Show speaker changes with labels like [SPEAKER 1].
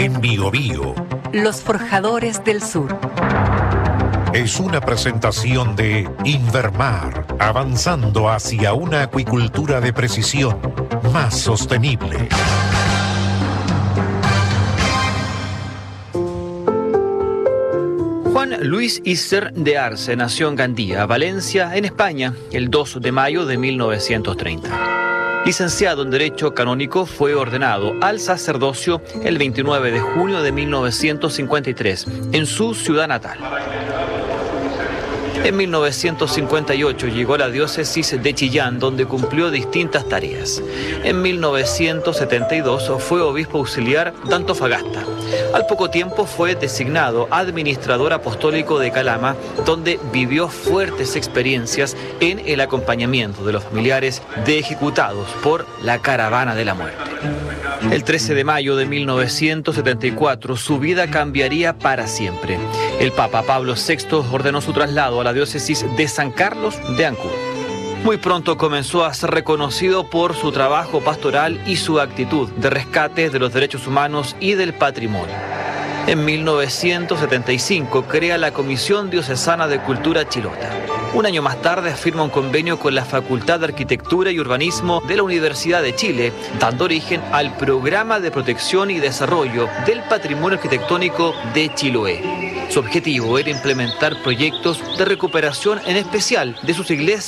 [SPEAKER 1] en Biobío.
[SPEAKER 2] Los Forjadores del Sur.
[SPEAKER 1] Es una presentación de Invermar, avanzando hacia una acuicultura de precisión más sostenible.
[SPEAKER 3] Juan Luis Isser de Arce nació en Gandía, Valencia, en España, el 2 de mayo de 1930. Licenciado en Derecho Canónico, fue ordenado al sacerdocio el 29 de junio de 1953 en su ciudad natal. En 1958 llegó a la diócesis de Chillán, donde cumplió distintas tareas. En 1972 fue obispo auxiliar de Antofagasta. Al poco tiempo fue designado administrador apostólico de Calama, donde vivió fuertes experiencias en el acompañamiento de los familiares de ejecutados por la Caravana de la Muerte. El 13 de mayo de 1974 su vida cambiaría para siempre. El Papa Pablo VI ordenó su traslado a la diócesis de San Carlos de Ancud. Muy pronto comenzó a ser reconocido por su trabajo pastoral y su actitud de rescate de los derechos humanos y del patrimonio. En 1975 crea la Comisión Diocesana de Cultura Chilota. Un año más tarde firma un convenio con la Facultad de Arquitectura y Urbanismo de la Universidad de Chile, dando origen al Programa de Protección y Desarrollo del Patrimonio Arquitectónico de Chiloé. Su objetivo era implementar proyectos de recuperación, en especial de sus iglesias